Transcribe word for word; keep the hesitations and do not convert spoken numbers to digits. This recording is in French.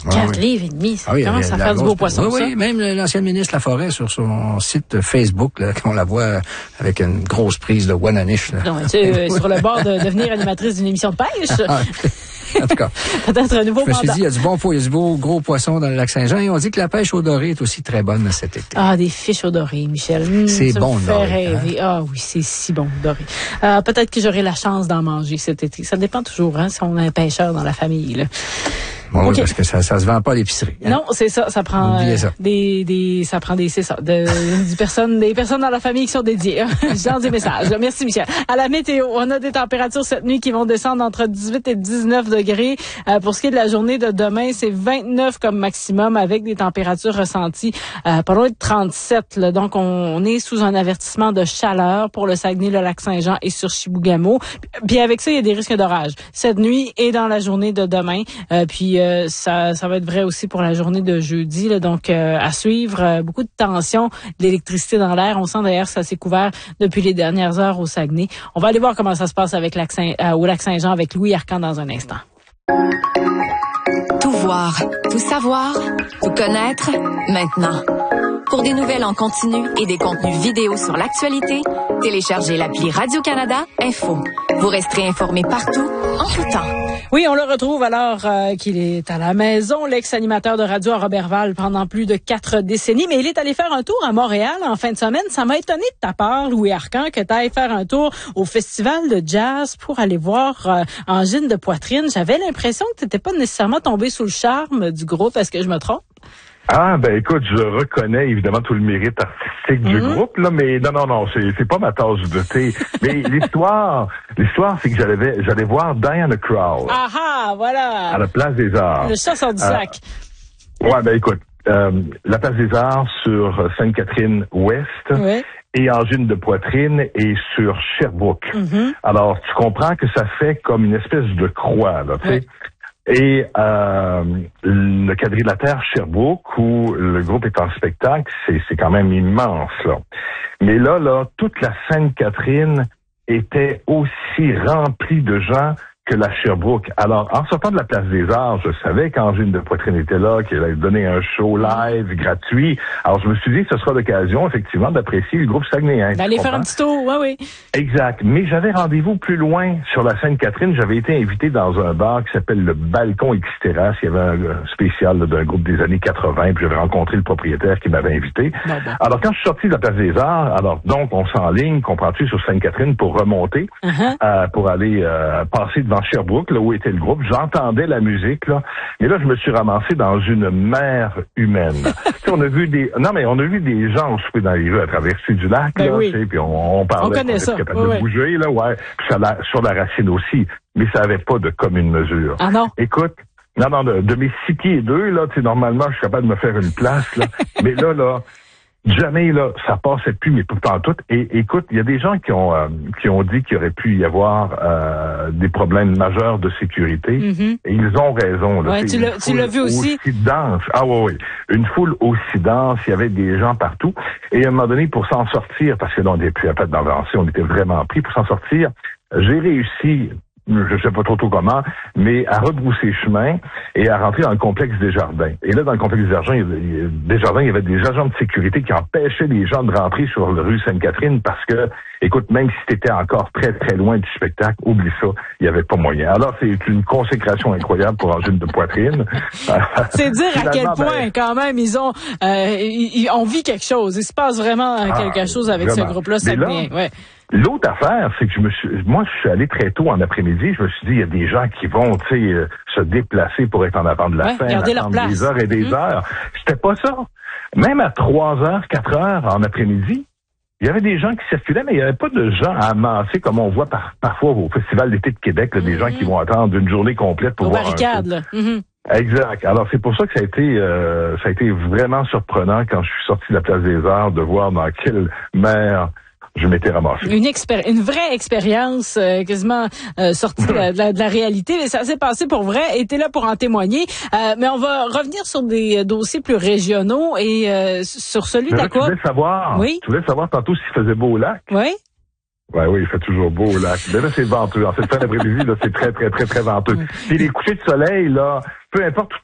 Quatre livres et demi, ça ah oui, commence à faire grosse, du beau poisson, oui, ça. Oui, même l'ancienne ministre Laforêt sur son site Facebook, là, qu'on la voit avec une grosse prise de Wananiche. Là. Non, tu es sur le bord de devenir animatrice d'une émission de pêche. Ah, en tout cas, peut-être un nouveau je me suis mandat. dit, il y a du bon, il y a du beau gros poisson dans le lac Saint-Jean et on dit que la pêche au doré est aussi très bonne cet été. Ah, des fiches au doré, Michel. Mmh, c'est ça bon, me le fait doré. rêver. Hein? Ah oui, c'est si bon, le doré. Euh, peut-être que j'aurai la chance d'en manger cet été. Ça dépend toujours, hein, si on a un pêcheur dans la famille, là. Bon, okay. Oui, parce que ça, ça se vend pas à l'épicerie. Hein? Non, c'est ça. Ça prend euh, ça. des, des, ça prend des, c'est ça, de, des personnes, des personnes dans la famille qui sont dédiées. Genre des messages. Merci, Michel. À la météo, on a des températures cette nuit qui vont descendre entre dix-huit et dix-neuf degrés. Euh, pour ce qui est de la journée de demain, c'est vingt-neuf comme maximum avec des températures ressenties euh, pas loin de trente-sept. Là. Donc, on, on est sous un avertissement de chaleur pour le Saguenay, le Lac-Saint-Jean et sur Chibougamau. Puis avec ça, il y a des risques d'orage cette nuit et dans la journée de demain. Euh, puis euh, ça, ça va être vrai aussi pour la journée de jeudi. Là. Donc, euh, à suivre, euh, beaucoup de tension, de l'électricité dans l'air. On sent d'ailleurs que ça s'est couvert depuis les dernières heures au Saguenay. On va aller voir comment ça se passe avec Lac Saint, euh, au Lac-Saint-Jean avec Louis Arcan dans un instant. Tout voir, tout savoir, tout connaître, maintenant. Pour des nouvelles en continu et des contenus vidéo sur l'actualité, téléchargez l'appli Radio-Canada Info. Vous resterez informé partout, en tout temps. Oui, on le retrouve alors euh, qu'il est à la maison, l'ex-animateur de radio à Robertval pendant plus de quatre décennies, mais il est allé faire un tour à Montréal en fin de semaine. Ça m'a étonné de ta part, Louis Arcan, que tu ailles faire un tour au festival de jazz pour aller voir euh, Angine de Poitrine. J'avais l'impression que tu n'étais pas nécessairement tombé sous le charme du groupe. Est-ce que je me trompe? Ah, ben écoute, je reconnais évidemment tout le mérite artistique du Mm-hmm. groupe, là, mais non, non, non, c'est, c'est pas ma tasse de thé. Mais l'histoire, l'histoire, c'est que j'allais, j'allais voir Diana Krall. Ah ah, voilà! À la Place des Arts. Le chat sort du sac. Euh, ouais, ben écoute, euh, la Place des Arts sur Sainte-Catherine-Ouest. Oui. Et Angine de Poitrine et sur Sherbrooke. Mm-hmm. Alors, tu comprends que ça fait comme une espèce de croix, là, tu sais. Oui. Et euh, le quadrilatère Sherbrooke, où le groupe est en spectacle, c'est, c'est quand même immense, là. Mais là, là, toute la Sainte-Catherine était aussi remplie de gens que la Sherbrooke. Alors, en sortant de la Place des Arts, je savais qu'Angine de Poitrine était là, qu'elle allait donner un show live gratuit. Alors, je me suis dit que ce sera l'occasion, effectivement, d'apprécier le groupe saguenayen. D'aller faire un petit tour, oui, oui. Exact. Mais j'avais rendez-vous plus loin sur la Sainte-Catherine. J'avais été invité dans un bar qui s'appelle le Balcon Exterras. Il y avait un spécial là, d'un groupe des années quatre-vingts. Puis j'avais rencontré le propriétaire qui m'avait invité. Non, bon. Alors, quand je suis sorti de la Place des Arts, alors donc, on s'enligne, comprends-tu, sur Sainte-Catherine pour remonter, Uh-huh. euh, pour aller euh, passer devant Sherbrooke, là où était le groupe. J'entendais la musique, là. Mais là, je me suis ramassé dans une mer humaine. Tu sais, on a vu des, non, mais on a vu des gens souper dans les rues à traverser du lac, ben là, oui. tu sais, puis on, on parlait. On connaît on ça. était capable Oui, de oui. bouger, là, ouais. Puis ça, la, sur la racine aussi. Mais ça avait pas de commune mesure. Ah non? Écoute, non, non, de, de mes six pieds deux, là, tu sais, normalement, je suis capable de me faire une place, là. Mais là, là, jamais, là, ça passait plus, mais pourtant tout. Et écoute, il y a des gens qui ont euh, qui ont dit qu'il y aurait pu y avoir euh, des problèmes majeurs de sécurité. Mm-hmm. Et ils ont raison. Là. Ouais, C'est tu une l'as, tu foule l'as vu aussi? aussi dense. Ah oui, oui. Une foule aussi dense, il y avait des gens partout. Et à un moment donné, pour s'en sortir, parce que là, on n'était plus à peine d'avancer, on était vraiment pris pour s'en sortir, j'ai réussi, je sais pas trop trop comment, mais à rebrousser chemin et à rentrer dans le complexe des Jardins. Et là, dans le complexe des Jardins, il y avait, des Jardins, il y avait des agents de sécurité qui empêchaient les gens de rentrer sur la rue Sainte-Catherine parce que, écoute, même si t'étais encore très très loin du spectacle, oublie ça, il y avait pas moyen. Alors, c'est une consécration incroyable pour Angine de Poitrine. C'est dire à quel Finalement, point, ben, quand même, ils ont, euh, ils, ils- on vit quelque chose. Il se passe vraiment euh, quelque Ah, chose avec vraiment. ce groupe-là. Mais là, Saguenay. Ouais. L'autre affaire, c'est que je me suis, moi, je suis allé très tôt en après-midi. Je me suis dit, il y a des gens qui vont, tu sais, euh, se déplacer pour être en avant de la Ouais, scène, garder leur attendre place. des heures et des Mhm. heures. C'était pas ça. Même à trois heures, quatre heures en après-midi, il y avait des gens qui circulaient, mais il n'y avait pas de gens amassés comme on voit par, parfois au Festival d'été de Québec, là, des Mhm. gens qui vont attendre une journée complète pour Aux voir un barricades, show. là. Mhm. Exact. Alors c'est pour ça que ça a été euh, ça a été vraiment surprenant quand je suis sorti de la Place des Arts de voir dans quelle mer je m'étais ramassé. Une expéri- une vraie expérience euh, quasiment euh, sortie de la, de, la, de la réalité, mais ça s'est passé pour vrai et t'es là pour en témoigner. Euh, mais on va revenir sur des euh, dossiers plus régionaux et euh, sur celui Mais là, tu d'Aqua. voulais savoir, Oui. tu voulais savoir tantôt s'il faisait beau au lac. Oui. Ouais, oui, il fait toujours beau au lac. Mais là, c'est venteux. En cette fin d'après-midi, là, c'est très, très, très, très venteux. Puis les couchers de soleil, là, peu importe où